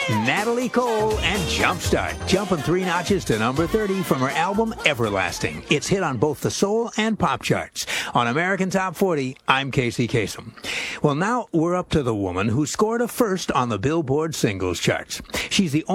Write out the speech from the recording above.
Natalie Cole and Jumpstart, jumping 3 notches to number 30 from her album Everlasting. It's hit on both the soul and pop charts. On American Top 40, I'm Casey Kasem. Well, now we're up to the woman who scored a first on the Billboard singles charts. She's the